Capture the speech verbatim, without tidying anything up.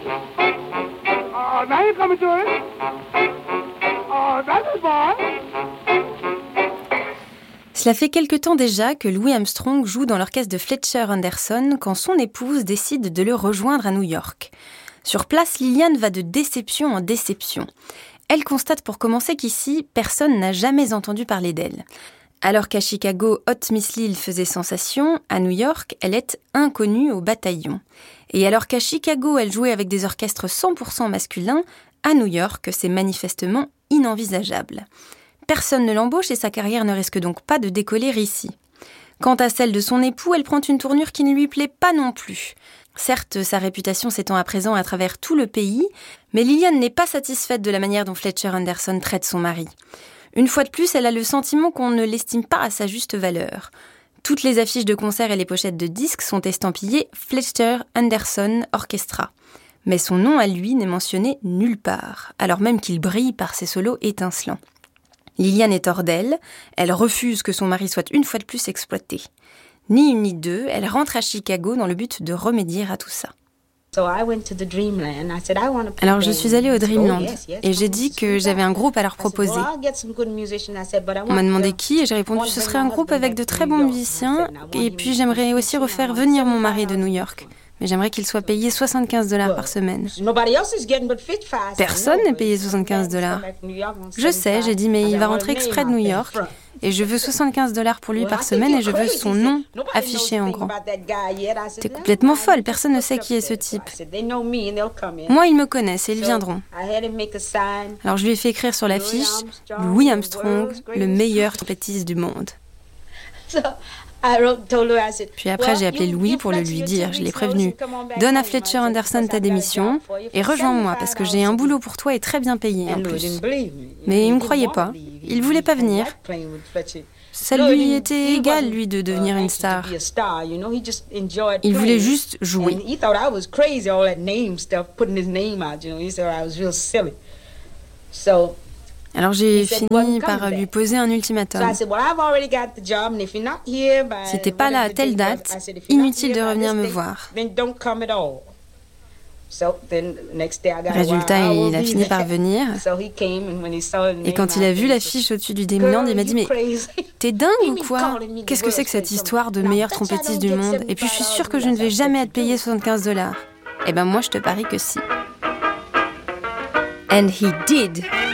Oh, now you're coming to it. Oh, that's the boy. Cela fait quelque temps déjà que Louis Armstrong joue dans l'orchestre de Fletcher Henderson quand son épouse décide de le rejoindre à New York. Sur place, Liliane va de déception en déception. Elle constate pour commencer qu'ici, personne n'a jamais entendu parler d'elle. Alors qu'à Chicago, Hot Miss Lil faisait sensation, à New York, elle est inconnue au bataillon. Et alors qu'à Chicago, elle jouait avec des orchestres cent pour cent masculins, à New York, c'est manifestement inenvisageable. Personne ne l'embauche et sa carrière ne risque donc pas de décoller ici. Quant à celle de son époux, elle prend une tournure qui ne lui plaît pas non plus. Certes, sa réputation s'étend à présent à travers tout le pays, mais Liliane n'est pas satisfaite de la manière dont Fletcher Henderson traite son mari. Une fois de plus, elle a le sentiment qu'on ne l'estime pas à sa juste valeur. Toutes les affiches de concerts et les pochettes de disques sont estampillées Fletcher Henderson Orchestra. Mais son nom à lui n'est mentionné nulle part, alors même qu'il brille par ses solos étincelants. Liliane est hors d'elle, elle refuse que son mari soit une fois de plus exploité. Ni une ni deux, elle rentre à Chicago dans le but de remédier à tout ça. Alors je suis allée au Dreamland et j'ai dit que j'avais un groupe à leur proposer. On m'a demandé qui et j'ai répondu ce serait un groupe avec de très bons musiciens et puis j'aimerais aussi refaire venir mon mari de New York. Mais j'aimerais qu'il soit payé soixante-quinze dollars par semaine. Personne n'est payé soixante-quinze dollars. Je sais, j'ai dit, mais il va rentrer exprès de New York. Et je veux soixante-quinze dollars pour lui par semaine et je veux son nom affiché en grand. T'es complètement folle, personne ne sait qui est ce type. Moi, ils me connaissent et ils viendront. Alors je lui ai fait écrire sur l'affiche « Louis Armstrong, le meilleur trompettiste du monde ». Puis après, j'ai appelé Louis pour le lui dire. Je l'ai prévenu. Donne à Fletcher Henderson ta démission et rejoins-moi parce que j'ai un boulot pour toi et très bien payé en plus. Mais il ne me croyait pas. Il ne voulait pas venir. Ça lui était égal, lui, de devenir une star. Il voulait juste jouer. Alors j'ai fini par lui poser un ultimatum. Si t'es pas là à telle date, inutile de revenir me voir. Résultat, il a fini par venir. Et quand il a vu l'affiche au-dessus du Dreamland, il m'a dit « Mais t'es dingue ou quoi? Qu'est-ce que c'est que cette histoire de meilleur trompettiste du monde? Et puis je suis sûre que je ne vais jamais être payé soixante-quinze dollars. » Eh ben moi, je te parie que si. And he did.